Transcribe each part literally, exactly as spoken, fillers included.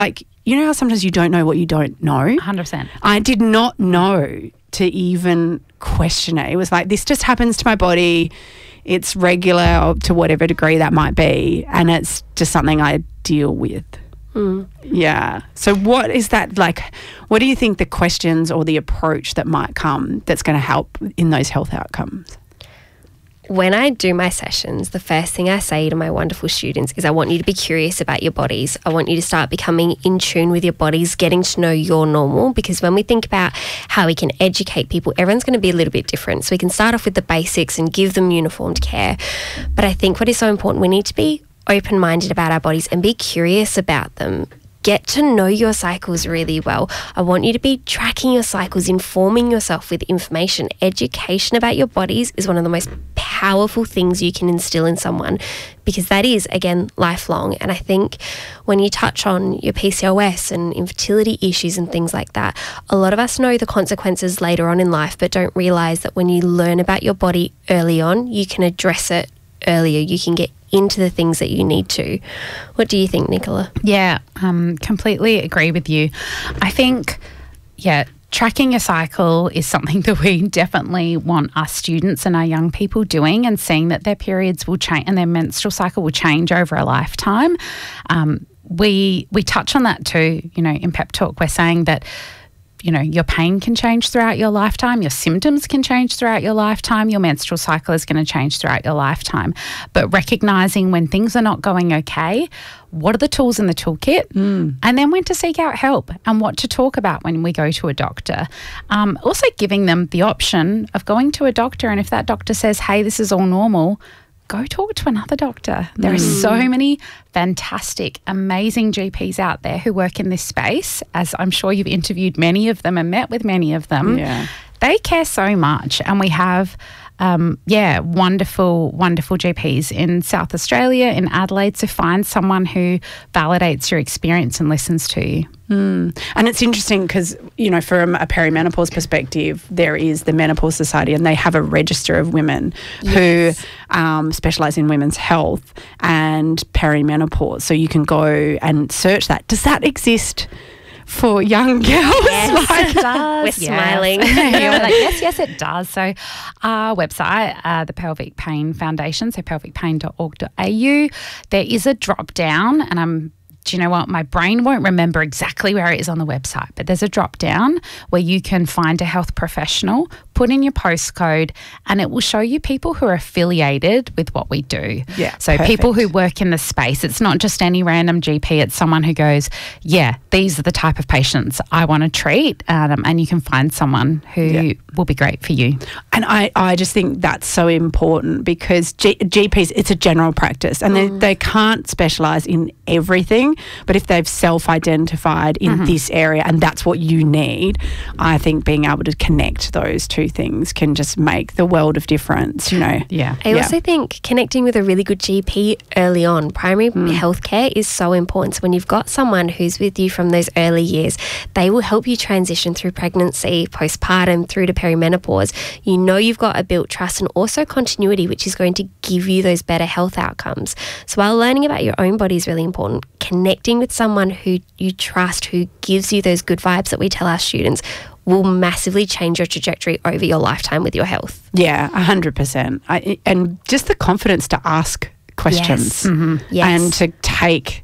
like, you know how sometimes you don't know what you don't know? one hundred percent. I did not know to even question it. It was like, this just happens to my body. It's regular to whatever degree that might be, and it's just something I deal with. Mm. Yeah. So what is that like? What do you think the questions or the approach that might come that's going to help in those health outcomes? When I do my sessions, the first thing I say to my wonderful students is I want you to be curious about your bodies. I want you to start becoming in tune with your bodies, getting to know your normal, because when we think about how we can educate people, everyone's going to be a little bit different. So we can start off with the basics and give them uniformed care. But I think what is so important, we need to be open-minded about our bodies and be curious about them. Get to know your cycles really well. I want you to be tracking your cycles, informing yourself with information. Education about your bodies is one of the most powerful things you can instill in someone, because that is, again, lifelong. And I think when you touch on your P C O S and infertility issues and things like that, a lot of us know the consequences later on in life, but don't realise that when you learn about your body early on, you can address it earlier. You can get into the things that you need to. What do you think, Nicola? Yeah, um, completely agree with you. I think, yeah, tracking your cycle is something that we definitely want our students and our young people doing, and seeing that their periods will change and their menstrual cycle will change over a lifetime. Um, we we touch on that too, you know, in Pep Talk. We're saying that, you know, your pain can change throughout your lifetime, your symptoms can change throughout your lifetime, your menstrual cycle is going to change throughout your lifetime. But recognising when things are not going okay, what are the tools in the toolkit, mm. and then when to seek out help and what to talk about when we go to a doctor. Um, also giving them the option of going to a doctor, and if that doctor says, hey, this is all normal, go talk to another doctor. There mm. are so many fantastic, amazing G Ps out there who work in this space, as I'm sure you've interviewed many of them and met with many of them. Yeah. They care so much, and we have Um, yeah, wonderful, wonderful G Ps in South Australia, in Adelaide. So find someone who validates your experience and listens to you. Mm. And it's interesting because, you know, from a perimenopause perspective, there is the Menopause Society, and they have a register of women yes. who um, specialise in women's health and perimenopause. So you can go and search that. Does that exist for young girls? Yes, like, it does. We're yes. smiling. Yeah, we're like, yes, yes, it does. So our website, uh, the Pelvic Pain Foundation, so pelvic pain dot org dot a u, there is a drop down, and I'm do you know what? My brain won't remember exactly where it is on the website, but there's a drop down where you can find a health professional, put in your postcode, and it will show you people who are affiliated with what we do. Yeah, so perfect. People who work in the space. It's not just any random G P. It's someone who goes, yeah, these are the type of patients I want to treat, um, and you can find someone who yeah. will be great for you. And I, I just think that's so important because G- GPs, it's a general practice, and mm. they, they can't specialise in everything. But if they've self-identified in mm-hmm. this area and that's what you need, I think being able to connect those two things can just make the world of difference, you know. Yeah. I yeah. also think connecting with a really good G P early on, primary mm. healthcare is so important. So when you've got someone who's with you from those early years, they will help you transition through pregnancy, postpartum, through to perimenopause. You know you've got a built trust and also continuity, which is going to give you those better health outcomes. So while learning about your own body is really important, connecting with someone who you trust, who gives you those good vibes that we tell our students, will massively change your trajectory over your lifetime with your health. Yeah, one hundred percent. I, and just the confidence to ask questions yes. Mm-hmm. Yes. and to take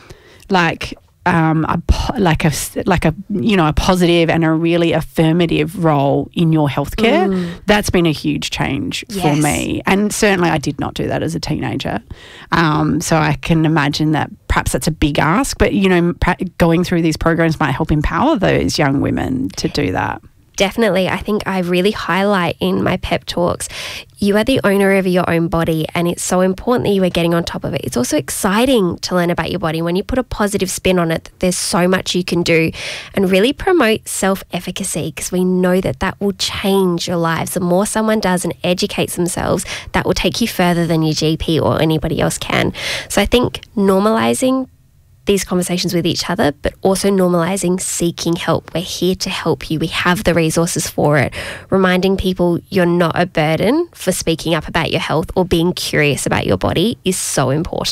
like um a like a like a you know a positive and a really affirmative role in your healthcare. Mm. That's been a huge change yes. for me, and certainly I did not do that as a teenager. Um, so I can imagine that perhaps that's a big ask, but you know, going through these programs might help empower those young women to do that. Definitely. I think I really highlight in my pep talks, you are the owner of your own body, and it's so important that you are getting on top of it. It's also exciting to learn about your body. When you put a positive spin on it, there's so much you can do, and really promote self-efficacy, because we know that that will change your lives. The more someone does and educates themselves, that will take you further than your G P or anybody else can. So I think normalising these conversations with each other, but also normalising seeking help. We're here to help you. We have the resources for it. Reminding people you're not a burden for speaking up about your health or being curious about your body is so important.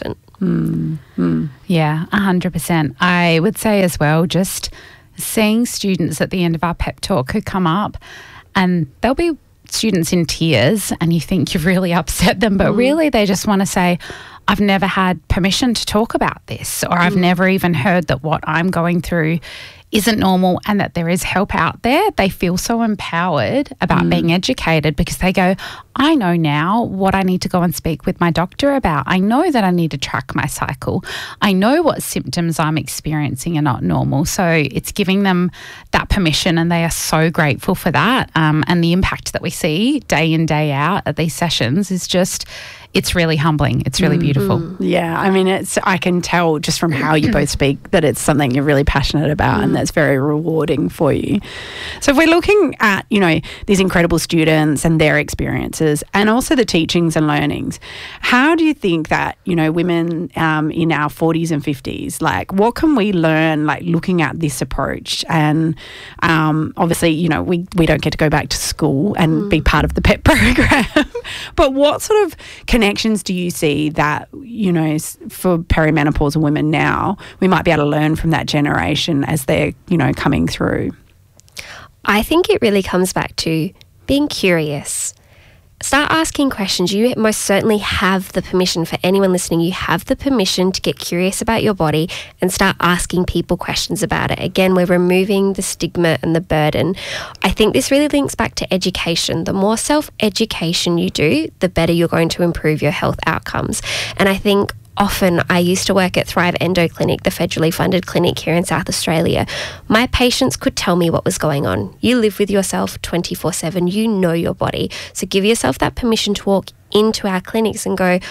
Mm, mm. Yeah, one hundred percent. I would say as well, just seeing students at the end of our pep talk who come up and they'll be students in tears and you think you've really upset them, but mm. really they just want to say, I've never had permission to talk about this, or I've mm. never even heard that what I'm going through isn't normal and that there is help out there. They feel so empowered about mm. being educated because they go, I know now what I need to go and speak with my doctor about. I know that I need to track my cycle. I know what symptoms I'm experiencing are not normal. So it's giving them that permission, and they are so grateful for that. Um, and the impact that we see day in, day out at these sessions is just, it's really humbling. It's really beautiful. Mm-hmm. Yeah, I mean, it's. I can tell just from how you both speak that it's something you're really passionate about mm. and that's very rewarding for you. So if we're looking at, you know, these incredible students and their experiences and also the teachings and learnings, how do you think that, you know, women um, in our forties and fifties, like what can we learn, like looking at this approach? And um, obviously, you know, we, we don't get to go back to school and mm. be part of the PEP program, but what sort of connections do you see that, you know, for perimenopausal women now, we might be able to learn from that generation as they're, you know, coming through? I think it really comes back to being curious. Start asking questions. You most certainly have the permission, for anyone listening, you have the permission to get curious about your body and start asking people questions about it. Again, we're removing the stigma and the burden. I think this really links back to education. The more self-education you do, the better you're going to improve your health outcomes. And I think often, I used to work at Thrive Endo Clinic, the federally funded clinic here in South Australia. My patients could tell me what was going on. You live with yourself twenty-four seven. You know your body. So give yourself that permission to walk into our clinics and go,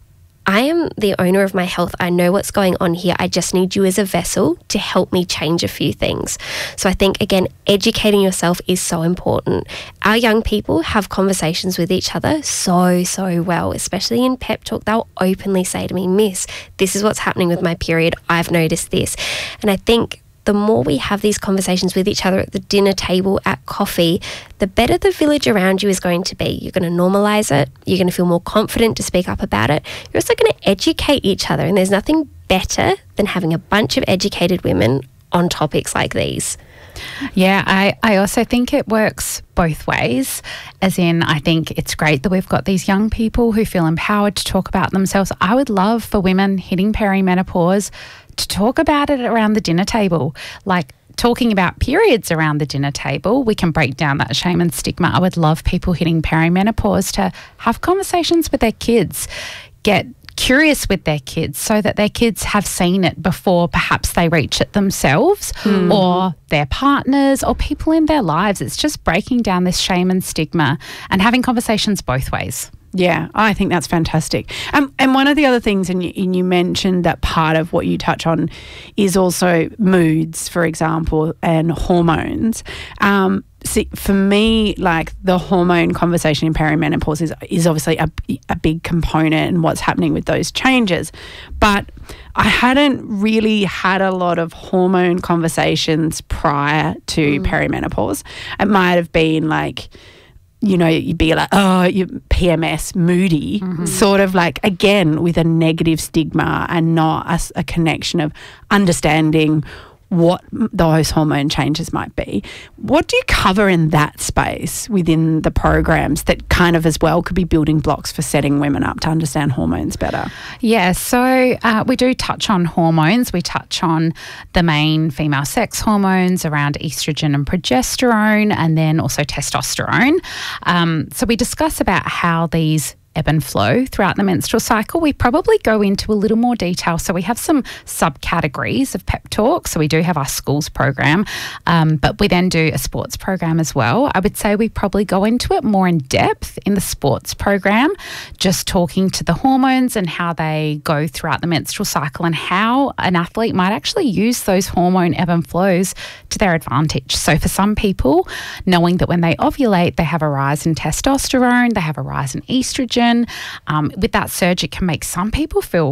I am the owner of my health. I know what's going on here. I just need you as a vessel to help me change a few things. So I think, again, educating yourself is so important. Our young people have conversations with each other so, so well, especially in pep talk. They'll openly say to me, Miss, this is what's happening with my period. I've noticed this. And I think the more we have these conversations with each other at the dinner table, at coffee, the better the village around you is going to be. You're going to normalise it. You're going to feel more confident to speak up about it. You're also going to educate each other. And there's nothing better than having a bunch of educated women on topics like these. Yeah, I, I also think it works both ways, as in I think it's great that we've got these young people who feel empowered to talk about themselves. I would love for women hitting perimenopause to talk about it around the dinner table, like talking about periods around the dinner table. We can break down that shame and stigma. I would love people hitting perimenopause to have conversations with their kids, get curious with their kids so that their kids have seen it before perhaps they reach it themselves mm. or their partners or people in their lives. It's just breaking down this shame and stigma and having conversations both ways. Yeah, I think that's fantastic. Um, and one of the other things, and you, and you mentioned that part of what you touch on is also moods, for example, and hormones. Um, see, for me, like the hormone conversation in perimenopause is, is obviously a, a big component in what's happening with those changes. But I hadn't really had a lot of hormone conversations prior to mm. perimenopause. It might have been like, you know, you'd be like, oh, you P M S, moody, mm-hmm. sort of like, again, with a negative stigma and not a, a connection of understanding what those hormone changes might be. What do you cover in that space within the programs that kind of as well could be building blocks for setting women up to understand hormones better? Yeah, so uh, we do touch on hormones. We touch on the main female sex hormones around estrogen and progesterone, and then also testosterone. Um, so we discuss about how these ebb and flow throughout the menstrual cycle. We probably go into a little more detail. So we have some subcategories of pep talk. So we do have our schools program, um, but we then do a sports program as well. I would say we probably go into it more in depth in the sports program, just talking to the hormones and how they go throughout the menstrual cycle and how an athlete might actually use those hormone ebb and flows to their advantage. So for some people, knowing that when they ovulate, they have a rise in testosterone, they have a rise in estrogen. Um, with that surge, it can make some people feel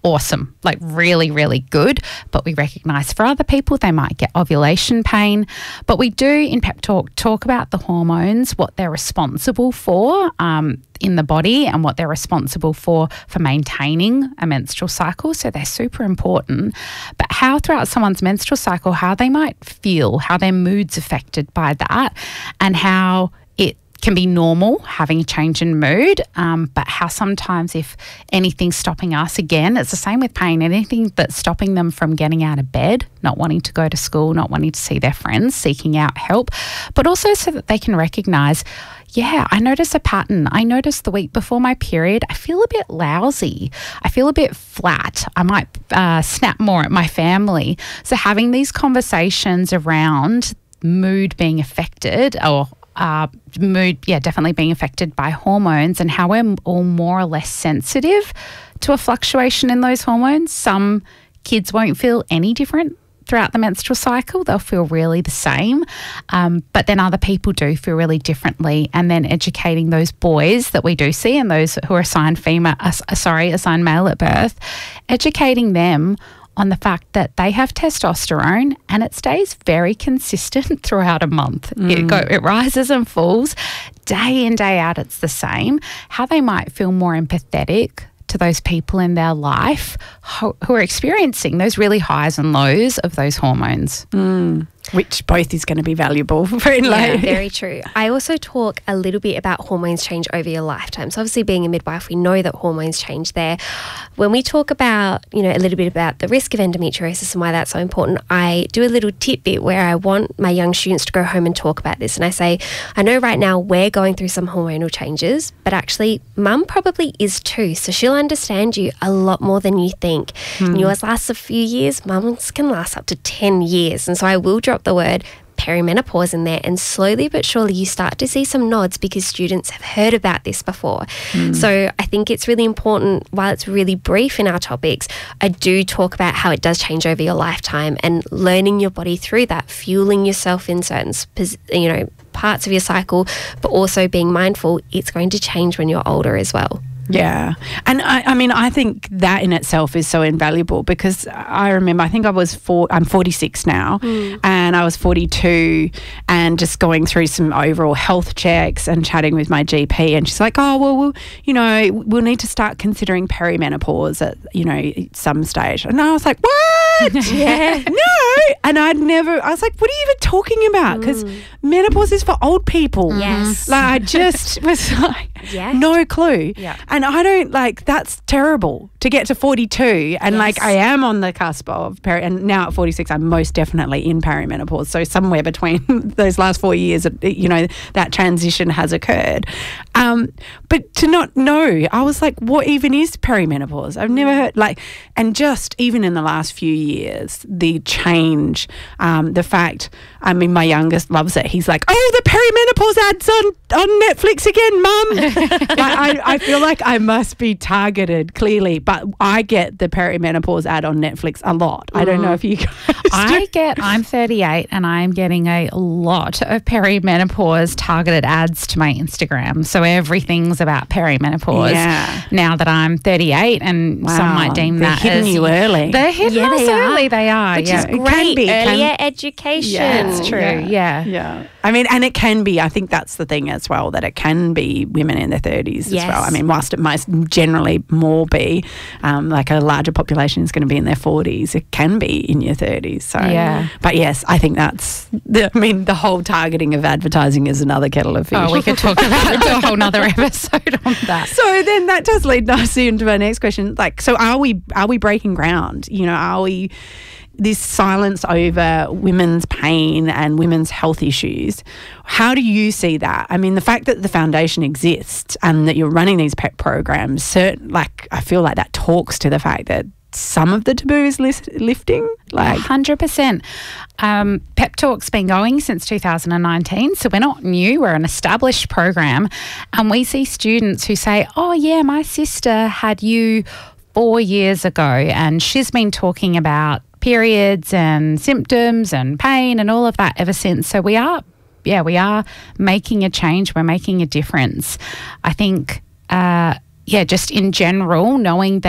awesome, like really, really good. But we recognise for other people they might get ovulation pain. But we do in Pep Talk talk about the hormones, what they're responsible for um, in the body and what they're responsible for for maintaining a menstrual cycle. So they're super important. But how throughout someone's menstrual cycle, how they might feel, how their mood's affected by that, and how it can be normal having a change in mood, um, but how sometimes if anything's stopping us, again, it's the same with pain, anything that's stopping them from getting out of bed, not wanting to go to school, not wanting to see their friends, seeking out help, but also so that they can recognise, yeah, I notice a pattern. I notice the week before my period, I feel a bit lousy. I feel a bit flat. I might uh, snap more at my family. So having these conversations around mood being affected or Uh, mood, yeah, definitely being affected by hormones and how we're all more or less sensitive to a fluctuation in those hormones. Some kids won't feel any different throughout the menstrual cycle. They'll feel really the same. Um, but then other people do feel really differently. And then educating those boys that we do see and those who are assigned female, uh, sorry, assigned male at birth, educating them on the fact that they have testosterone and it stays very consistent throughout a month. Mm. It, go, it rises and falls. Day in, day out, it's the same. How they might feel more empathetic to those people in their life who, who are experiencing those really highs and lows of those hormones. Mm. Which both is going to be valuable for in yeah, very true. I also talk a little bit about hormones change over your lifetime. So obviously being a midwife, we know that hormones change there. When we talk about, you know, a little bit about the risk of endometriosis and why that's so important, I do a little tidbit where I want my young students to go home and talk about this. And I say, I know right now we're going through some hormonal changes, but actually mum probably is too. So she'll understand you a lot more than you think. Hmm. Yours lasts a few years, mum's can last up to ten years. And so I will drop the word perimenopause in there, and slowly but surely you start to see some nods because students have heard about this before. Mm. So I think it's really important, while it's really brief in our topics, I do talk about how it does change over your lifetime and learning your body through that, fueling yourself in certain, you know, parts of your cycle, but also being mindful it's going to change when you're older as well. Yeah. And I, I mean, I think that in itself is so invaluable because I remember, I think I was four, I'm forty-six now mm. and I was forty-two and just going through some overall health checks and chatting with my G P, and she's like, oh, well, we'll you know, we'll need to start considering perimenopause at, you know, some stage. And I was like, what? yeah. No. And I'd never, I was like, what are you even talking about? Because mm. menopause is for old people. Yes. Like I just was like, yes. no clue. Yeah. And I don't like, that's terrible to get to forty-two and yes. like I am on the cusp of peri, and now at forty-six I'm most definitely in perimenopause. So somewhere between those last four years, you know, that transition has occurred. Um, but to not know, I was like, what even is perimenopause? I've never heard, like, and just even in the last few years, the change, um, the fact, I mean, my youngest loves it. He's like, oh, the perimenopause ads on, on Netflix again, Mum. I, I feel like I must be targeted, clearly, but I get the perimenopause ad on Netflix a lot. Mm. I don't know if you guys I do. get, I'm thirty-eight and I'm getting a lot of perimenopause targeted ads to my Instagram. So everything's about perimenopause. Yeah. Now that I'm thirty-eight, and wow. some might deem they're that hitting as you early. They're hitting yeah, us they early. Are. They are. Which yeah. is great. It can be. Earlier Can, education. Yeah, it's true. Yeah. yeah. Yeah. I mean, and it can be, I think that's the thing as well, that it can be women in their thirties yes. as well. I mean, whilst it might generally more be, um, like a larger population is going to be in their forties, it can be in your thirties. So, yeah. But yes, I think that's, the, I mean, the whole targeting of advertising is another kettle of fish. Oh, we could talk about do a whole nother episode on that. So then that does lead nicely into my next question. Like, so are we, are we breaking ground? You know, are we... this silence over women's pain and women's health issues, how do you see that? I mean, the fact that the foundation exists and that you're running these PEP programs, certain, like I feel like that talks to the fact that some of the taboo is list, lifting. Like one hundred percent. Um, Pep Talk's been going since two thousand nineteen, so we're not new. We're an established program, and we see students who say, oh yeah, my sister had you four years ago and she's been talking about periods and symptoms and pain and all of that ever since. So we are, yeah, we are making a change. We're making a difference. I think, uh, yeah, just in general, knowing that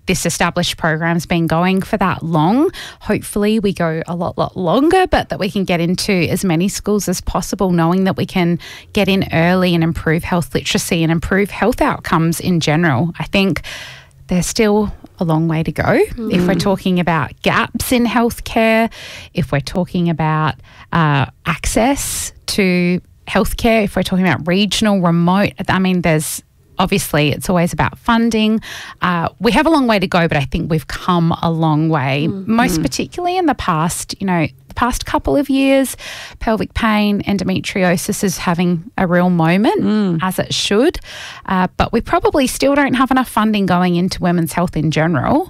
this established program's been going for that long. Hopefully we go a lot, lot longer, but that we can get into as many schools as possible, knowing that we can get in early and improve health literacy and improve health outcomes in general. I think there's still a long way to go. Mm. If we're talking about gaps in healthcare, if we're talking about uh, access to healthcare, if we're talking about regional, remote, I mean, there's obviously it's always about funding. Uh, we have a long way to go, but I think we've come a long way, mm. most particularly in the past, you know, the past couple of years. Pelvic pain, endometriosis is having a real moment, mm. as it should. Uh, but we probably still don't have enough funding going into women's health in general.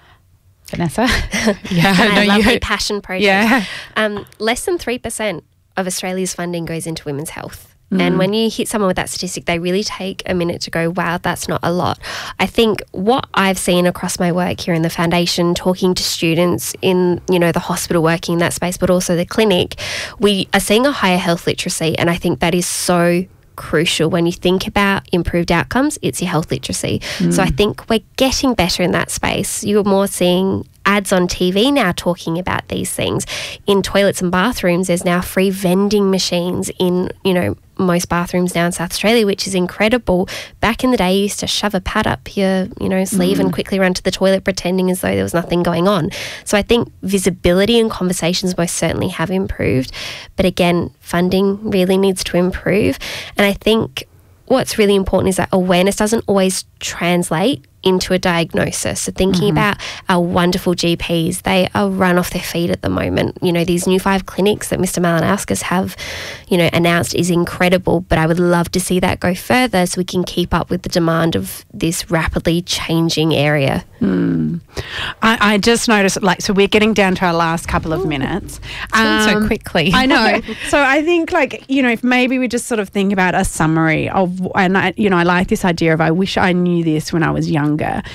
Vanessa? Yeah, my no, lovely you, passion project. Yeah. Um, less than three percent of Australia's funding goes into women's health. Mm. And when you hit someone with that statistic, they really take a minute to go, wow, that's not a lot. I think what I've seen across my work here in the foundation, talking to students in, you know, the hospital, working in that space, but also the clinic, we are seeing a higher health literacy. And I think that is so crucial. When you think about improved outcomes, it's your health literacy. Mm. So I think we're getting better in that space. You're more seeing ads on T V now talking about these things. In toilets and bathrooms, there's now free vending machines in, you know, most bathrooms now in South Australia, which is incredible. Back in the day, you used to shove a pad up your, you know, sleeve mm. and quickly run to the toilet pretending as though there was nothing going on. So I think visibility and conversations most certainly have improved. But again, funding really needs to improve. And I think what's really important is that awareness doesn't always translate into a diagnosis. So thinking mm-hmm. about our wonderful G Ps, they are run off their feet at the moment. You know, these new five clinics that Mister Malinauskas have, you know, announced is incredible, but I would love to see that go further so we can keep up with the demand of this rapidly changing area. Mm. I, I just noticed, like, so we're getting down to our last couple of Ooh. minutes. Um, so quickly. I know. So I think, like, you know, if maybe we just sort of think about a summary of, and I, you know, I like this idea of I wish I knew this when I was young.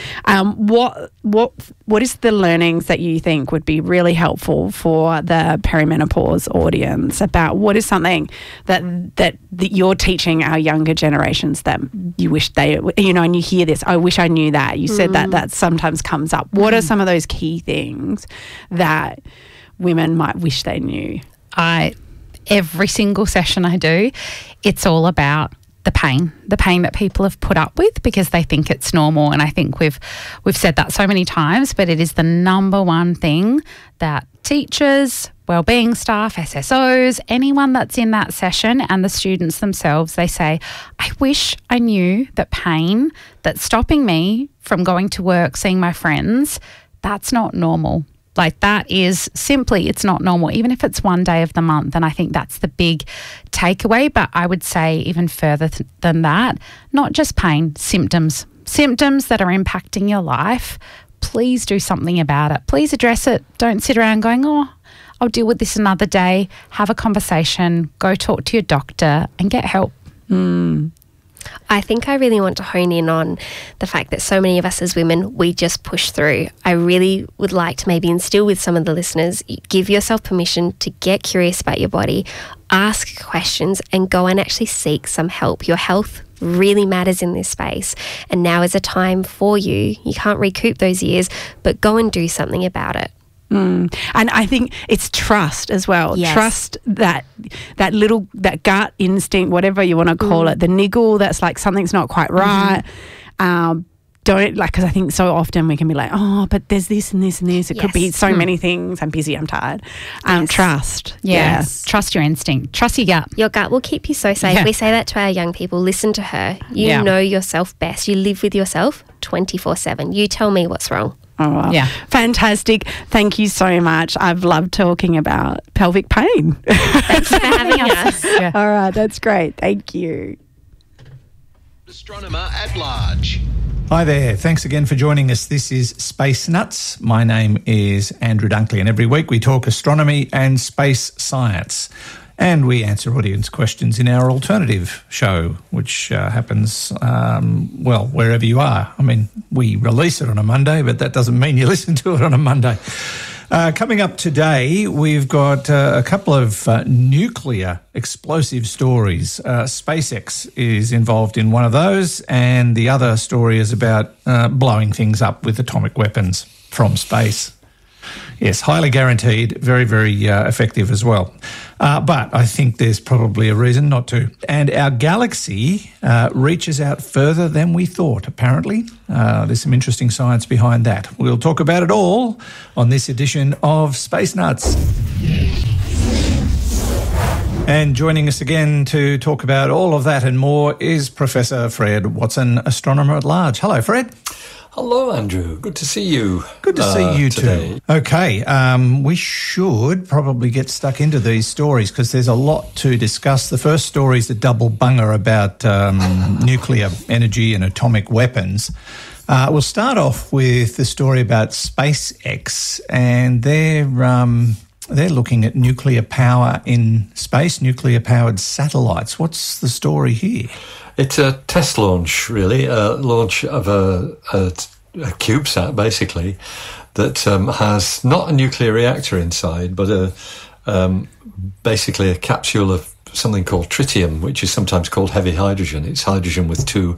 Um, what what what is the learnings that you think would be really helpful for the perimenopause audience about what is something that that, that you're teaching our younger generations that you wish they, you know, and you hear this, I wish I knew that. You said mm. that that sometimes comes up. What mm. are some of those key things that women might wish they knew? I every single session I do, it's all about the pain, the pain that people have put up with because they think it's normal. And I think we've we've said that so many times, but it is the number one thing that teachers, wellbeing staff, S S Os, anyone that's in that session and the students themselves, they say, I wish I knew that pain that's stopping me from going to work, seeing my friends, that's not normal. Like that is simply, it's not normal, even if it's one day of the month. And I think that's the big takeaway. But I would say even further th- than that, not just pain, symptoms, symptoms that are impacting your life. Please do something about it. Please address it. Don't sit around going, oh, I'll deal with this another day. Have a conversation, go talk to your doctor and get help. Mm. I think I really want to hone in on the fact that so many of us as women, we just push through. I really would like to maybe instill with some of the listeners, give yourself permission to get curious about your body, ask questions and go and actually seek some help. Your health really matters in this space. And now is a time for you. You can't recoup those years, but go and do something about it. Mm. And I think it's trust as well. Yes. Trust that that little, that gut instinct, whatever you want to call mm. it, the niggle that's like something's not quite right. Mm-hmm. Um, don't like, because I think so often we can be like, oh, but there's this and this and this. It yes. could be so mm. many things. I'm busy, I'm tired. Um, yes. Trust. Yes. Yeah. Trust your instinct. Trust your gut. Your gut will keep you so safe. Yeah. We say that to our young people. Listen to her. You yeah. know yourself best. You live with yourself twenty-four seven. You tell me what's wrong. Oh, wow. Yeah. Fantastic. Thank you so much. I've loved talking about pelvic pain. Thanks for having us. Yeah. All right. That's great. Thank you. Astronomer at Large. Hi there. Thanks again for joining us. This is Space Nuts. My name is Andrew Dunkley, and every week we talk astronomy and space science. And we answer audience questions in our alternative show, which uh, happens, um, well, wherever you are. I mean, we release it on a Monday, but that doesn't mean you listen to it on a Monday. Uh, coming up today, we've got uh, a couple of uh, nuclear explosive stories. Uh, SpaceX is involved in one of those, and the other story is about uh, blowing things up with atomic weapons from space. Yes, highly guaranteed, very, very uh, effective as well. Uh, but I think there's probably a reason not to. And our galaxy uh, reaches out further than we thought, apparently. Uh, there's some interesting science behind that. We'll talk about it all on this edition of Space Nuts. And joining us again to talk about all of that and more is Professor Fred Watson, astronomer at large. Hello, Fred. Hello, Andrew. Good to see you. Good to uh, see you today. too. Okay, um, we should probably get stuck into these stories because there's a lot to discuss. The first story is a double bunger about um, nuclear energy and atomic weapons. Uh, we'll start off with the story about SpaceX, and they're um, they're looking at nuclear power in space, nuclear-powered satellites. What's the story here? It's a test launch, really, a launch of a, a, a CubeSat, basically, that um, has not a nuclear reactor inside, but a um, basically a capsule of something called tritium, which is sometimes called heavy hydrogen. It's hydrogen with two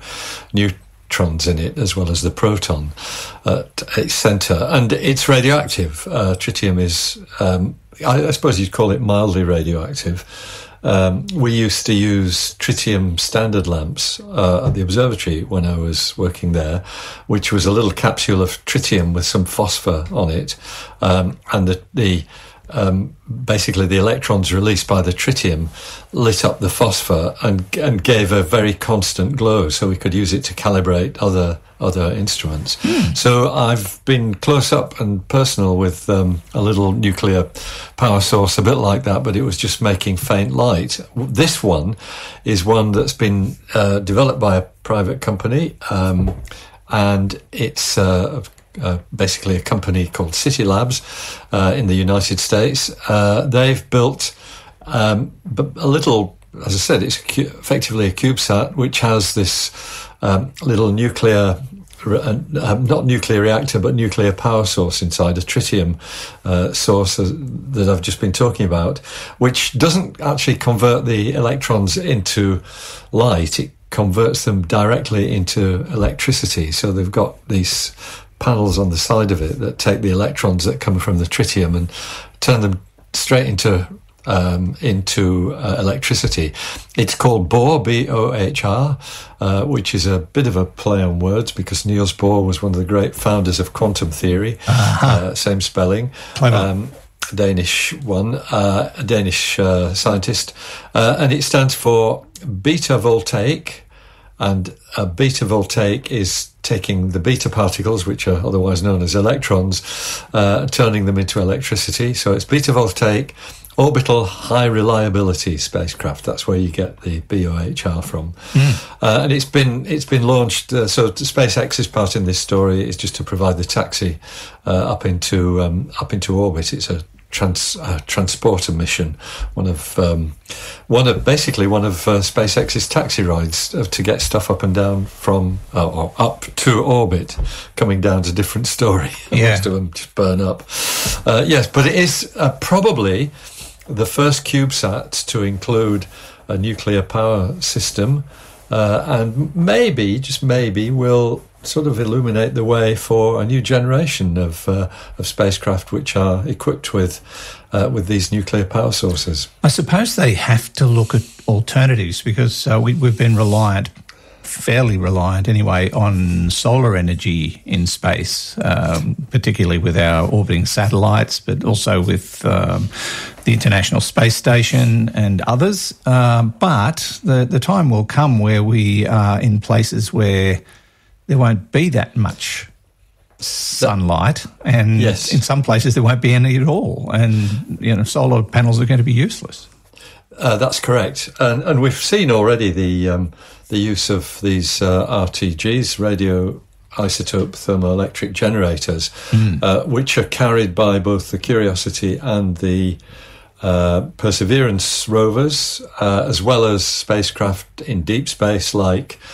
neutrons in it, as well as the proton at its centre. And it's radioactive. Uh, tritium is, um, I, I suppose you'd call it mildly radioactive. Um, we used to use tritium standard lamps uh, at the observatory when I was working there, which was a little capsule of tritium with some phosphor on it, um, and the, the um, basically the electrons released by the tritium lit up the phosphor and and gave a very constant glow, so we could use it to calibrate other other instruments. Mm. So I've been close up and personal with um, a little nuclear power source, a bit like that, but it was just making faint light. This one is one that's been uh, developed by a private company, um, and it's uh, uh, basically a company called City Labs uh, in the United States. Uh, they've built um, a little, as I said, it's effectively a CubeSat, which has this Um, little nuclear, uh, not nuclear reactor, but nuclear power source inside, a tritium uh, source uh, that I've just been talking about, which doesn't actually convert the electrons into light. It converts them directly into electricity. So they've got these panels on the side of it that take the electrons that come from the tritium and turn them straight into Um, into uh, electricity. It's called Bohr, B O H R, uh, which is a bit of a play on words because Niels Bohr was one of the great founders of quantum theory. Uh-huh. Uh, same spelling. Um, Danish one, uh, a Danish uh, scientist. Uh, and it stands for beta voltaic. And a beta voltaic is taking the beta particles, which are otherwise known as electrons, uh, turning them into electricity. So it's beta voltaic orbital high reliability spacecraft. That's where you get the B O H R from. Mm. Uh, and it's been it's been launched. Uh, so SpaceX's part in this story is just to provide the taxi uh, up into um, up into orbit. It's a trans uh, transporter mission, one of um, one of basically one of uh, SpaceX's taxi rides uh, to get stuff up and down from uh, or up to orbit. Coming down to different story. Yeah. Most of them just burn up. Uh, yes, but it is uh, probably the first CubeSat to include a nuclear power system, uh, and maybe, just maybe, will sort of illuminate the way for a new generation of uh, of spacecraft which are equipped with uh, with these nuclear power sources. I suppose they have to look at alternatives because uh, we, we've been reliant, fairly reliant anyway, on solar energy in space, um, particularly with our orbiting satellites, but also with um, the International Space Station and others. Uh, but the, the time will come where we are in places where there won't be that much sunlight, and yes. in some places there won't be any at all, and you know, solar panels are going to be useless. Uh, that's correct, and and we've seen already the um, the use of these uh, R T Gs, radio isotope thermoelectric generators, mm. uh, which are carried by both the Curiosity and the uh, Perseverance rovers, uh, as well as spacecraft in deep space like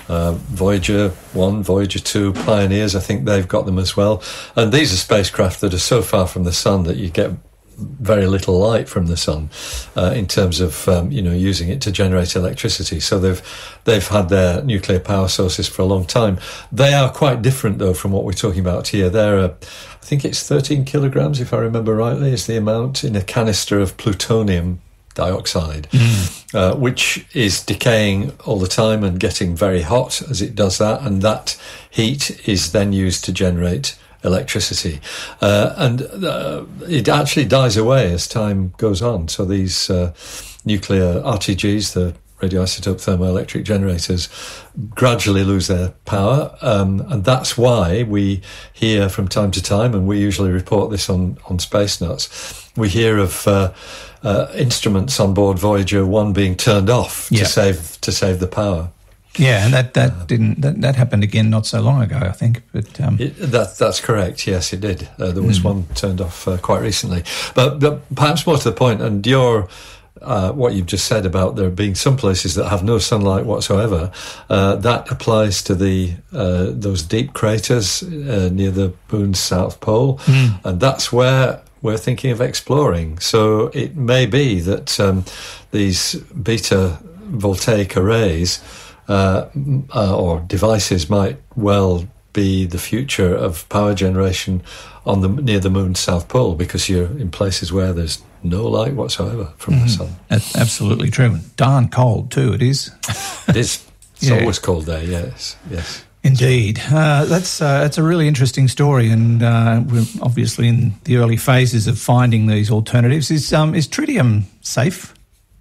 Uh, Voyager one, Voyager two, Pioneers, I think they've got them as well. And these are spacecraft that are so far from the sun that you get very little light from the sun uh, in terms of um, you know using it to generate electricity. So they've they've had their nuclear power sources for a long time. They are quite different though from what we're talking about here. They're a, I think it's thirteen kilograms, if I remember rightly, is the amount in a canister of plutonium dioxide, mm. uh, which is decaying all the time and getting very hot as it does that, and that heat is then used to generate electricity, uh, and uh, it actually dies away as time goes on. So these uh, nuclear R T Gs, the radioisotope thermoelectric generators, gradually lose their power, um, and that's why we hear from time to time, and we usually report this on, on Space Nuts, we hear of uh, uh, instruments on board Voyager one being turned off yeah. to save to save the power. Yeah, and that that uh, didn't that, that happened again not so long ago, I think. But um, it, that that's correct. Yes, it did. Uh, there was mm. one turned off uh, quite recently. But, but perhaps more to the point, and your uh, what you've just said about there being some places that have no sunlight whatsoever, uh, that applies to the uh, those deep craters uh, near the moon's south pole, mm. and that's where we're thinking of exploring. So it may be that um, these beta voltaic arrays. Uh, uh, or devices might well be the future of power generation on the near the moon's south pole, because you're in places where there's no light whatsoever from mm, the sun. That's absolutely true. Darn cold too, it is. It is. It's yeah. always cold there, yes, yes. Indeed. Uh, that's, uh, that's a really interesting story, and uh, we're obviously in the early phases of finding these alternatives. Is, um, is tritium safe?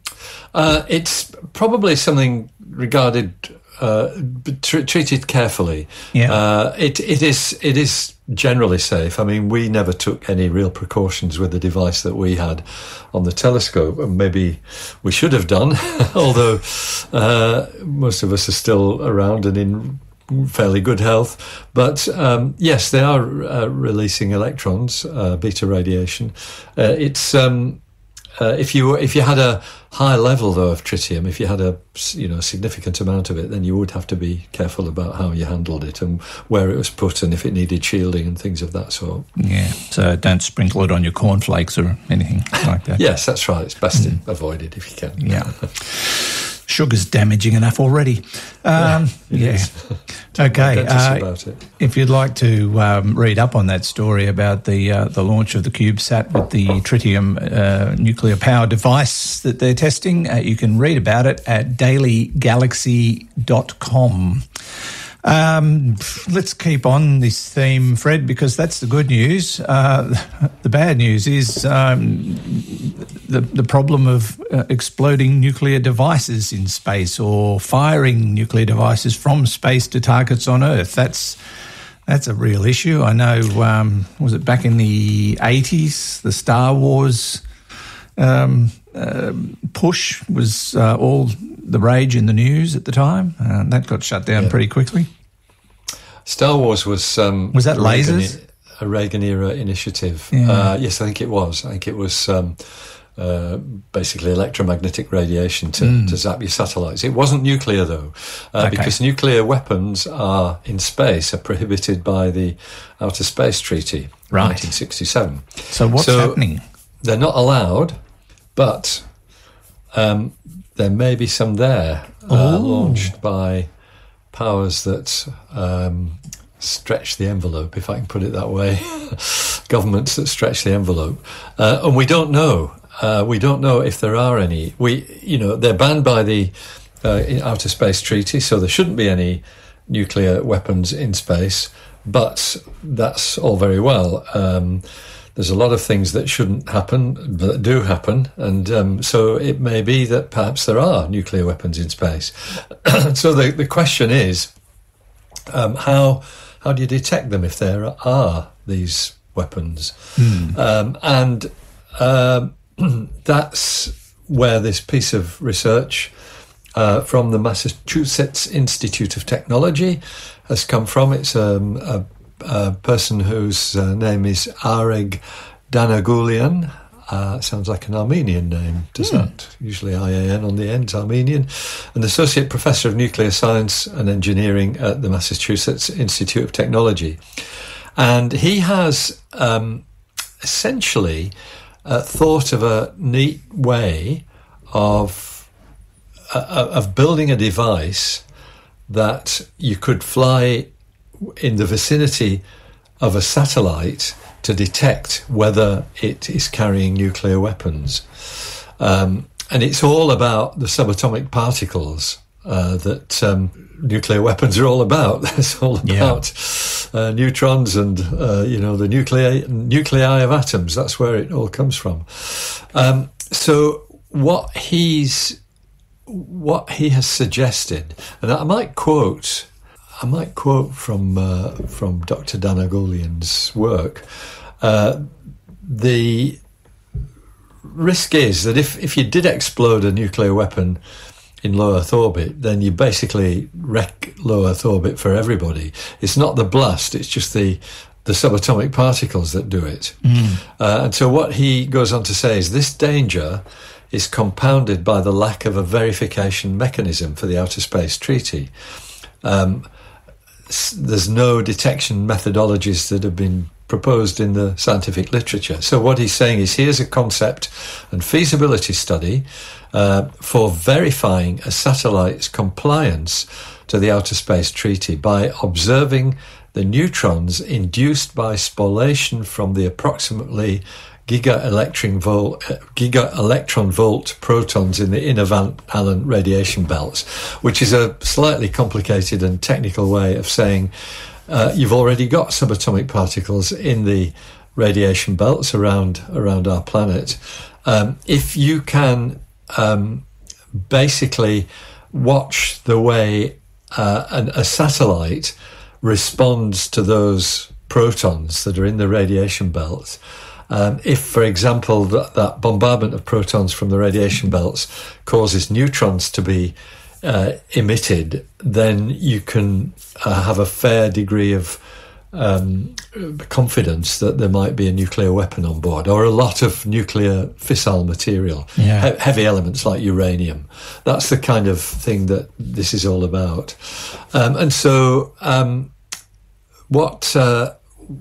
Uh, it's probably something regarded, uh, tr- treated carefully. Yeah. Uh, it it is it is generally safe. I mean, we never took any real precautions with the device that we had on the telescope, and maybe we should have done. Although uh, most of us are still around and in fairly good health. But um, yes, they are uh, releasing electrons, uh, beta radiation. Uh, it's um, Uh, if you if you had a high level though of tritium, if you had a you know significant amount of it, then you would have to be careful about how you handled it and where it was put, and if it needed shielding and things of that sort. Yeah, so don't sprinkle it on your cornflakes or anything like that. Yes, that's right. It's best mm. to avoid it if you can. Yeah. Sugar's damaging enough already. Um, yeah. yeah. Okay. Uh, about it. If you'd like to um, read up on that story about the uh, the launch of the CubeSat with the tritium uh, nuclear power device that they're testing, uh, you can read about it at daily galaxy dot com. Um, let's keep on this theme, Fred, because that's the good news. Uh, the bad news is um, the the problem of uh, exploding nuclear devices in space, or firing nuclear devices from space to targets on Earth. That's that's a real issue. I know. Um, was it back in the eighties? The Star Wars um, uh, push was uh, all the rage in the news at the time. Uh, that got shut down yeah. pretty quickly. Star Wars was um, was that a Reagan, lasers? A Reagan era initiative. Yeah. Uh, yes, I think it was. I think it was um, uh, basically electromagnetic radiation to, mm. to zap your satellites. It wasn't nuclear though, uh, okay. because nuclear weapons are in space are prohibited by the Outer Space Treaty, right. nineteen sixty-seven. So what's so happening? They're not allowed, but um, there may be some there uh, launched by powers that um, stretch the envelope, if I can put it that way. Governments that stretch the envelope, uh, and we don't know. Uh, we don't know if there are any. We, you know, they're banned by the uh, Outer Space Treaty, so there shouldn't be any nuclear weapons in space. But that's all very well. Um, There's a lot of things that shouldn't happen, that do happen, and um, so it may be that perhaps there are nuclear weapons in space. So the, the question is, um, how how do you detect them if there are these weapons? Mm. Um, and uh, that's where this piece of research uh, from the Massachusetts Institute of Technology has come from. It's um, a a person whose uh, name is Areg Danagulian, Uh, sounds like an Armenian name, does mm. that? Usually I A N on the end, Armenian. An Associate Professor of Nuclear Science and Engineering at the Massachusetts Institute of Technology. And he has um, essentially uh, thought of a neat way of, uh, of building a device that you could fly in the vicinity of a satellite to detect whether it is carrying nuclear weapons. Um, and it's all about the subatomic particles uh, that um, nuclear weapons are all about. It's all about yeah. uh, neutrons and, uh, you know, the nuclei, nuclei of atoms. That's where it all comes from. Um, so what he's, what he has suggested, and I might quote I might quote from uh, from Doctor Danagulian's work. Uh, the risk is that if, if you did explode a nuclear weapon in low Earth orbit, then you basically wreck low Earth orbit for everybody. It's not the blast, it's just the, the subatomic particles that do it. Mm. Uh, and so what he goes on to say is this danger is compounded by the lack of a verification mechanism for the Outer Space Treaty. Um, There's no detection methodologies that have been proposed in the scientific literature. So what he's saying is here's a concept and feasibility study uh, for verifying a satellite's compliance to the Outer Space Treaty by observing the neutrons induced by spallation from the approximately giga electron volt, giga electron volt protons in the inner Van Allen radiation belts, which is a slightly complicated and technical way of saying uh, you've already got subatomic particles in the radiation belts around around our planet. Um, if you can um, basically watch the way uh, an, a satellite responds to those protons that are in the radiation belts. Um, if, for example, that, that bombardment of protons from the radiation belts causes neutrons to be uh, emitted, then you can uh, have a fair degree of um, confidence that there might be a nuclear weapon on board, or a lot of nuclear fissile material, yeah. he- heavy elements like uranium. That's the kind of thing that this is all about. Um, and so um, what... Uh,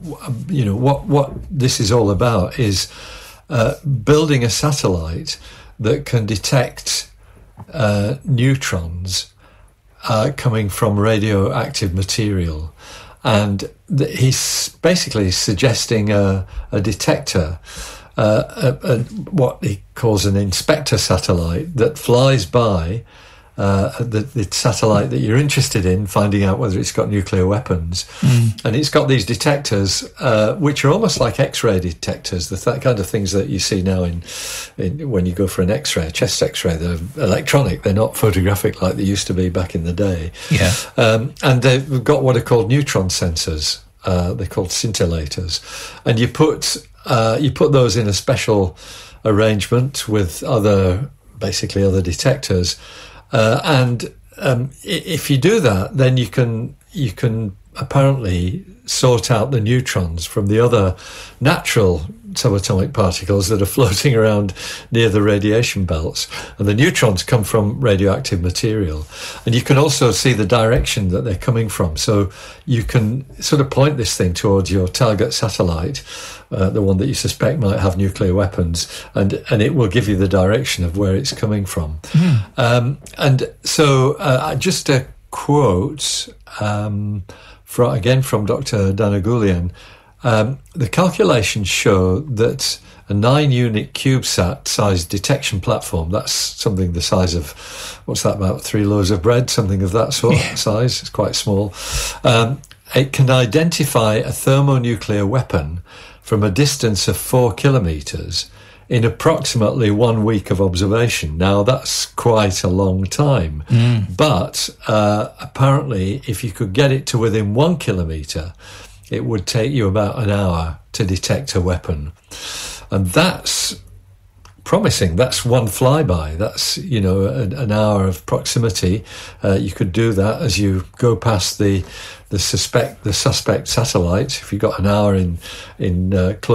You know, what, what this is all about is uh, building a satellite that can detect uh, neutrons uh, coming from radioactive material. And th- he's basically suggesting a, a detector, uh, a, a, what he calls an inspector satellite that flies by Uh, the, the satellite that you're interested in, finding out whether it's got nuclear weapons. Mm. And it's got these detectors, uh, which are almost like X-ray detectors, the th- kind of things that you see now in, in when you go for an X-ray, a chest X-ray. They're electronic, they're not photographic like they used to be back in the day. Yeah. Um, and they've got what are called neutron sensors. Uh, they're called scintillators. And you put, uh, you put those in a special arrangement with other, basically other detectors. Uh, and um, if you do that, then you can you can apparently sort out the neutrons from the other natural subatomic particles that are floating around near the radiation belts. And the neutrons come from radioactive material. And you can also see the direction that they're coming from. So you can sort of point this thing towards your target satellite, uh, the one that you suspect might have nuclear weapons, and, and it will give you the direction of where it's coming from. Mm. Um, and so uh, just a quote, um, for, again from Doctor Danagulian, Um, the calculations show that a nine-unit CubeSat-sized detection platform, that's something the size of, what's that, about three loaves of bread, something of that sort of size, it's quite small, um, it can identify a thermonuclear weapon from a distance of four kilometres in approximately one week of observation. Now, that's quite a long time. Mm. But uh, apparently, if you could get it to within one kilometre, it would take you about an hour to detect a weapon. And that's promising. That's one flyby. That's, you know, an, an hour of proximity. Uh, you could do that as you go past the the suspect the suspect satellite. If you've got an hour in in uh, close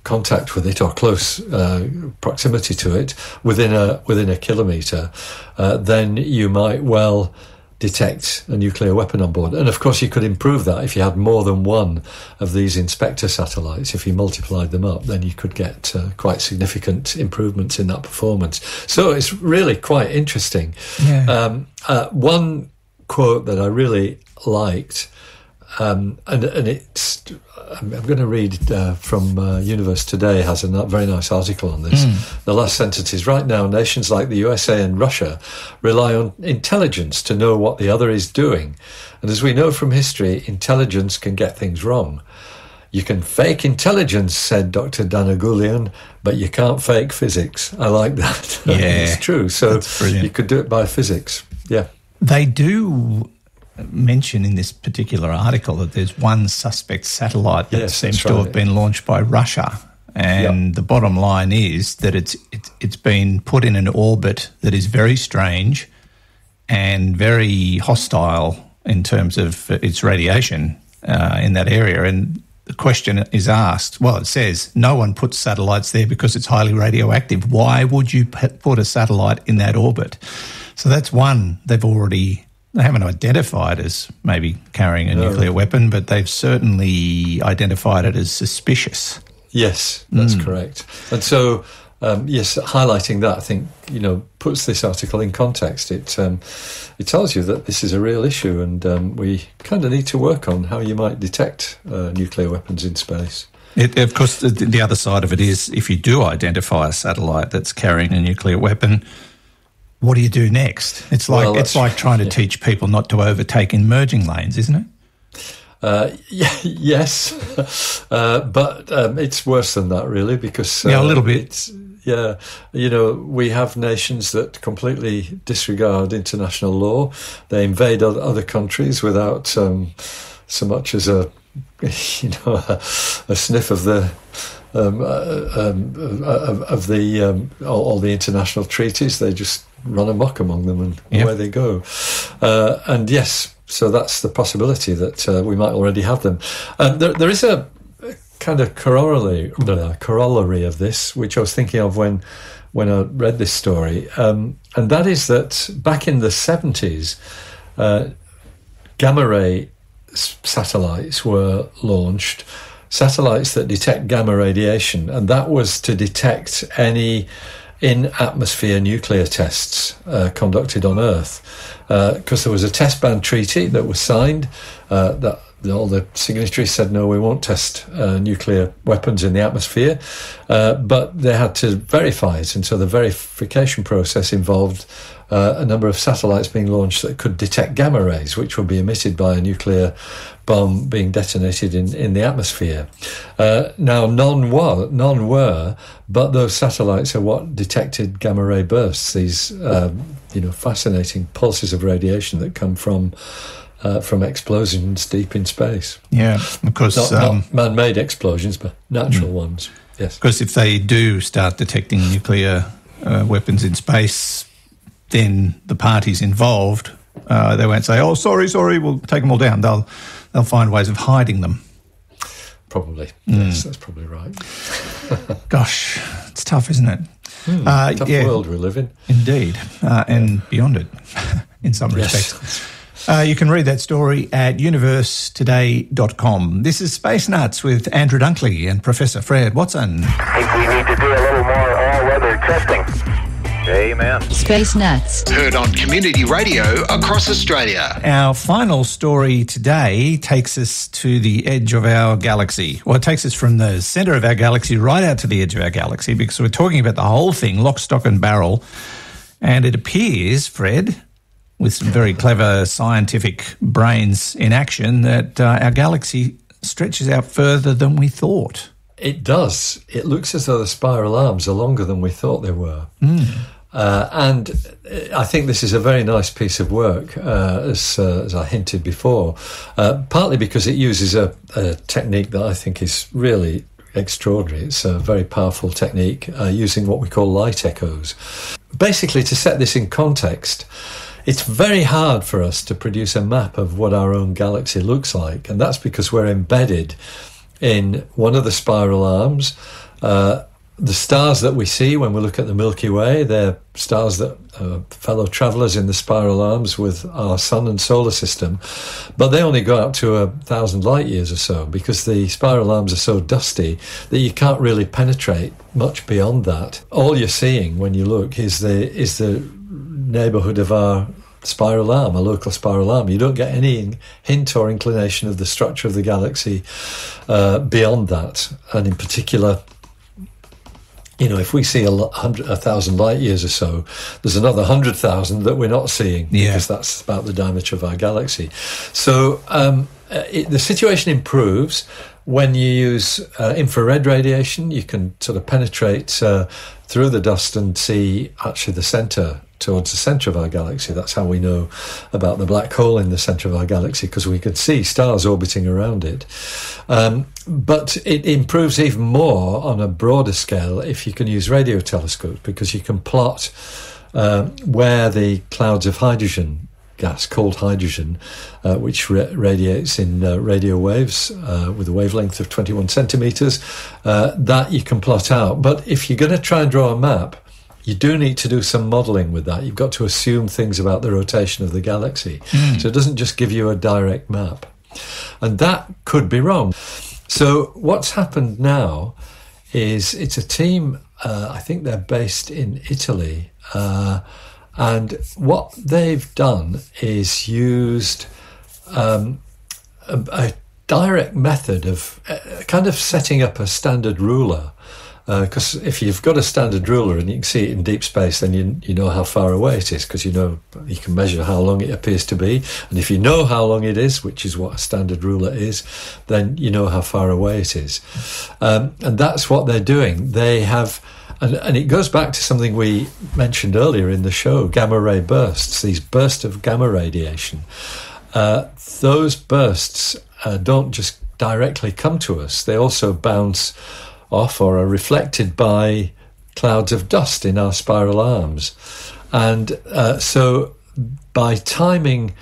contact with it or close uh, proximity to it within a within a kilometre, uh, then you might well detect a nuclear weapon on board. And of course you could improve that if you had more than one of these inspector satellites. If you multiplied them up, then you could get uh, quite significant improvements in that performance. So it's really quite interesting. Yeah. Um, uh, one quote that I really liked, um, and, and it's, I'm, I'm going to read uh, from uh, Universe Today, has a very nice article on this. Mm. The last sentence is, right now, nations like the U S A and Russia rely on intelligence to know what the other is doing. And as we know from history, intelligence can get things wrong. You can fake intelligence, said Doctor Danagulian, but you can't fake physics. I like that. Yeah. It's true. So you could do it by physics. Yeah. They do mention in this particular article that there's one suspect satellite that yes, seems to right. have been launched by Russia. And yep. the bottom line is that it's, it's it's been put in an orbit that is very strange and very hostile in terms of its radiation uh, in that area. And the question is asked, well, it says, no one puts satellites there because it's highly radioactive. Why would you put a satellite in that orbit? So that's one they've already... They haven't identified as maybe carrying a no. nuclear weapon, but they've certainly identified it as suspicious. Yes, that's mm. correct. And so, um, yes, highlighting that, I think, you know, puts this article in context. It um, it tells you that this is a real issue, and um, we kind of need to work on how you might detect uh, nuclear weapons in space. It, of course, the, the other side of it is, if you do identify a satellite that's carrying a nuclear weapon, what do you do next? It's like well, it's like trying to yeah. teach people not to overtake in merging lanes, isn't it? Uh, yeah, yes, uh, but um, it's worse than that, really, because uh, yeah, a little bit. It's, yeah, you know, we have nations that completely disregard international law. They invade other countries without um, so much as a, you know, a, a sniff of the. Um, uh, um, of, of the um, all, all the international treaties. They just run amok among them, and yep. away they go. Uh, and yes, so that's the possibility that uh, we might already have them. Um, there, there is a kind of corollary, uh, corollary of this, which I was thinking of when when I read this story, um, and that is that back in the seventies, uh, gamma ray s- satellites were launched. Satellites that detect gamma radiation, and that was to detect any in-atmosphere nuclear tests uh, conducted on Earth. Because uh, there was a test ban treaty that was signed, uh, that all the signatories said, no, we won't test uh, nuclear weapons in the atmosphere, uh, but they had to verify it, and so the verification process involved uh, a number of satellites being launched that could detect gamma rays, which would be emitted by a nuclear bomb being detonated in, in the atmosphere. Uh, now, none were, none were, but those satellites are what detected gamma ray bursts, these um, you know, fascinating pulses of radiation that come from Uh, from explosions deep in space. Yeah, because not, um, not man-made explosions, but natural mm. ones. Yes, because if they do start detecting nuclear uh, weapons in space, then the parties involved uh, they won't say, "Oh, sorry, sorry, we'll take them all down." They'll they'll find ways of hiding them. Probably, mm. yes, that's probably right. Gosh, it's tough, isn't it? Mm, uh, tough yeah, world we live in, indeed, uh, and yeah. beyond it, in some respects. Yes. Uh, you can read that story at universe today dot com. This is Space Nuts with Andrew Dunkley and Professor Fred Watson. I think we need to do a little more all-weather testing. Amen. Space Nuts. Heard on community radio across Australia. Our final story today takes us to the edge of our galaxy. Well, it takes us from the centre of our galaxy right out to the edge of our galaxy, because we're talking about the whole thing, lock, stock and barrel. And it appears, Fred, with some very clever scientific brains in action, that uh, our galaxy stretches out further than we thought. It does. It looks as though the spiral arms are longer than we thought they were. Mm. Uh, and I think this is a very nice piece of work, uh, as, uh, as I hinted before, uh, partly because it uses a, a technique that I think is really extraordinary. It's a very powerful technique uh, using what we call light echoes. Basically, to set this in context, it's very hard for us to produce a map of what our own galaxy looks like, and that's because we're embedded in one of the spiral arms, Uh, the stars that we see when we look at the Milky Way, they're stars that are fellow travellers in the spiral arms with our sun and solar system, but they only go out to a thousand light years or so, because the spiral arms are so dusty that you can't really penetrate much beyond that. All you're seeing when you look is the is the neighbourhood of our spiral arm, a local spiral arm. You don't get any hint or inclination of the structure of the galaxy uh, beyond that, and in particular, you know, if we see a, hundred, a thousand light years or so, there's another hundred thousand that we're not seeing, yeah, because that's about the diameter of our galaxy. So um, it, the situation improves when you use uh, infrared radiation. You can sort of penetrate uh, through the dust and see actually the centre, towards the centre of our galaxy. That's how we know about the black hole in the centre of our galaxy, because we can see stars orbiting around it. Um, but it improves even more on a broader scale if you can use radio telescopes, because you can plot uh, where the clouds of hydrogen gas, cold hydrogen, uh, which ra- radiates in uh, radio waves uh, with a wavelength of twenty-one centimetres, uh, that you can plot out. But if you're going to try and draw a map, you do need to do some modelling with that. You've got to assume things about the rotation of the galaxy. Mm. So it doesn't just give you a direct map. And that could be wrong. So what's happened now is it's a team, uh, I think they're based in Italy, uh, and what they've done is used um, a, a direct method of uh, kind of setting up a standard ruler. Because uh, if you've got a standard ruler and you can see it in deep space, then you you know how far away it is, because you know you can measure how long it appears to be. And if you know how long it is, which is what a standard ruler is, then you know how far away it is. Um, and that's what they're doing. They have, and, and it goes back to something we mentioned earlier in the show, gamma ray bursts, these bursts of gamma radiation. Uh, those bursts uh, don't just directly come to us. They also bounce off or are reflected by clouds of dust in our spiral arms. And uh, so by timing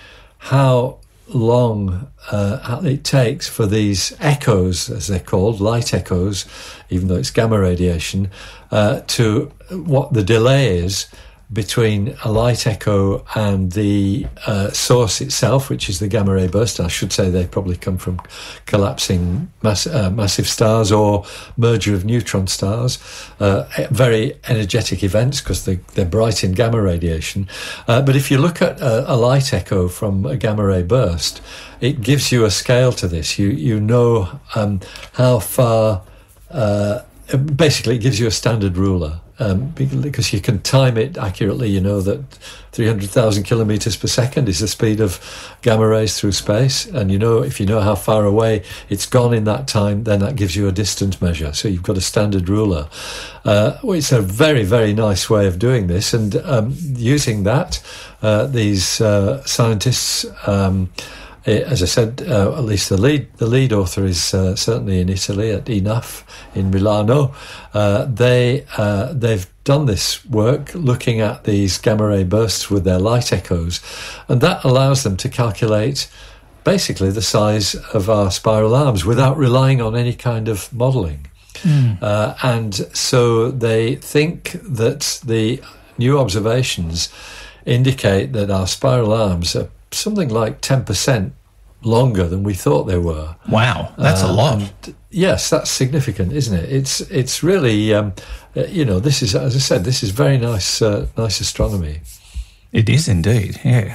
how long uh, it takes for these echoes, as they're called, light echoes, even though it's gamma radiation, uh, to what the delay is between a light echo and the uh, source itself, which is the gamma ray burst. I should say they probably come from collapsing mass, uh, massive stars or merger of neutron stars. Uh, very energetic events because they, they're bright in gamma radiation. Uh, but if you look at a, a light echo from a gamma ray burst, it gives you a scale to this. You, you know um, how far... Uh, basically, it gives you a standard ruler. Um, because you can time it accurately. You know that three hundred thousand kilometres per second is the speed of gamma rays through space, and you know if you know how far away it's gone in that time, then that gives you a distance measure. So you've got a standard ruler. Uh, well, it's a very, very nice way of doing this, and um, using that, uh, these uh, scientists. Um, As I said, uh, at least the lead the lead author is uh, certainly in Italy at E N A F in Milano. Uh, they uh, they've done this work looking at these gamma ray bursts with their light echoes, and that allows them to calculate basically the size of our spiral arms without relying on any kind of modelling. Mm. Uh, and so they think that the new observations indicate that our spiral arms are something like ten percent longer than we thought they were. Wow, that's uh, a lot. And yes, that's significant, isn't it? It's it's really, um, uh, you know, this is, as I said, this is very nice, uh, nice astronomy. It is indeed, yeah.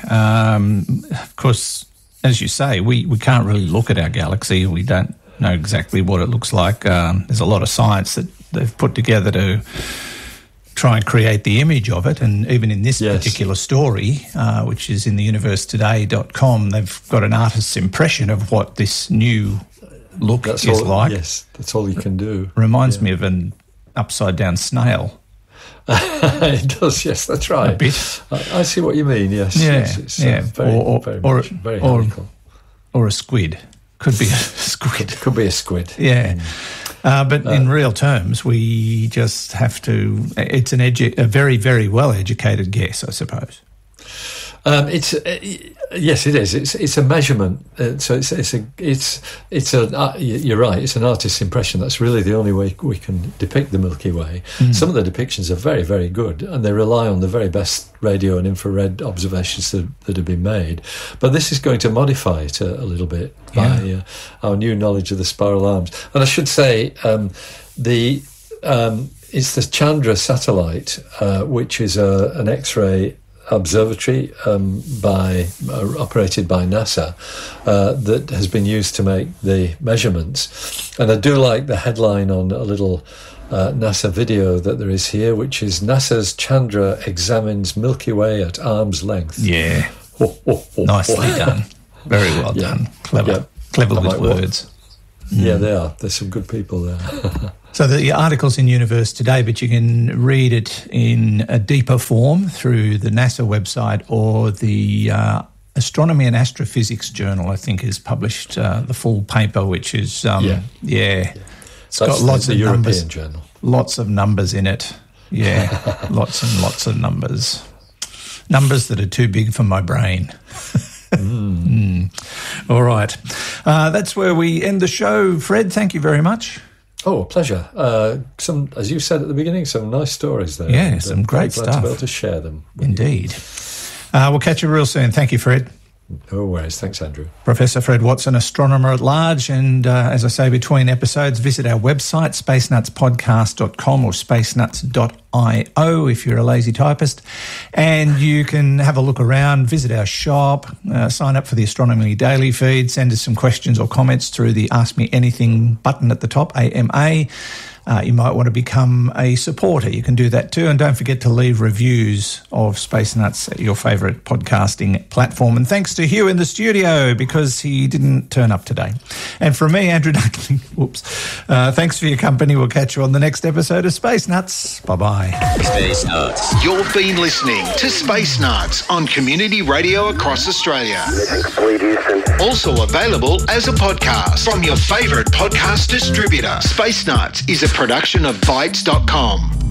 Um, of course, as you say, we, we can't really look at our galaxy. We don't know exactly what it looks like. Um, there's a lot of science that they've put together to try and create the image of it, and even in this yes. particular story, uh, which is in the universe today dot com, they've got an artist's impression of what this new look that's is all, like. Yes, that's all you can do. Reminds yeah. me of an upside-down snail. It does, yes, that's right. A bit. I, I see what you mean, yes. Yeah, yes, it's, yeah. Uh, very, or, or, very, or, much, very or, helical. Or a squid. Could be a squid. Could be a squid. Yeah. Uh, but uh, in real terms, we just have to... It's an edu- a very, very well-educated guess, I suppose. Um, it's uh, yes, it is. It's it's a measurement. Uh, so it's it's a it's it's a. Uh, you're right. It's an artist's impression. That's really the only way we can depict the Milky Way. Mm. Some of the depictions are very very good, and they rely on the very best radio and infrared observations that, that have been made. But this is going to modify it a, a little bit by yeah. uh, our new knowledge of the spiral arms. And I should say um, the um, it's the Chandra satellite, uh, which is a, an X-ray observatory um, by uh, operated by NASA uh, that has been used to make the measurements. And I do like the headline on a little uh, NASA video that there is here, which is NASA's Chandra examines Milky Way at arm's length. Yeah. Oh, oh, oh, Nicely oh. done. Very well yeah. done. Clever. Yeah. Clever I'm with like, words. Mm. Yeah, they are. There's some good people there. So the article's in Universe Today, but you can read it in a deeper form through the NASA website, or the uh, Astronomy and Astrophysics Journal, I think, has published uh, the full paper, which is, um, yeah. yeah. yeah. It's That's got lots the, of the European numbers. Journal. Lots of numbers in it. Yeah, lots and lots of numbers. Numbers that are too big for my brain. mm. Mm. All right. Uh, that's where we end the show. Fred, thank you very much. Oh, a pleasure. Uh, some, as you said at the beginning, some nice stories there. Yeah, and, some uh, great glad stuff. to be able to share them. Indeed. Uh, we'll catch you real soon. Thank you, Fred. No worries. Thanks, Andrew. Professor Fred Watson, astronomer at large. And uh, as I say, between episodes, visit our website, space nuts podcast dot com or space nuts dot io if you're a lazy typist. And you can have a look around, visit our shop, uh, sign up for the Astronomy Daily feed, send us some questions or comments through the Ask Me Anything button at the top, A M A. Uh, you might want to become a supporter. You can do that too. And don't forget to leave reviews of Space Nuts at your favourite podcasting platform. And thanks to Hugh in the studio, because he didn't turn up today. And from me, Andrew Dunkley, whoops, uh, thanks for your company. We'll catch you on the next episode of Space Nuts. Bye-bye. Space Nuts. You've been listening to Space Nuts on Community Radio across Australia. Also available as a podcast from your favourite podcast distributor. Space Nuts is a production of Bytes dot com.